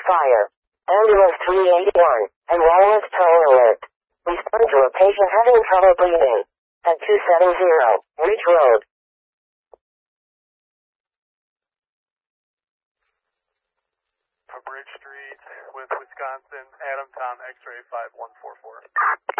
fire. Ambulance 381 and wireless tone alert. Respond to a patient having trouble breathing. At 270 Ridge Road. Bridge Street with Wisconsin, Adam Tom, X-ray 5144.